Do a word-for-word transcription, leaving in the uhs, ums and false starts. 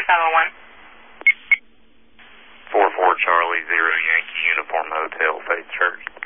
five oh one. four four Charlie, zero Yankee Uniform Hotel, Faith Church.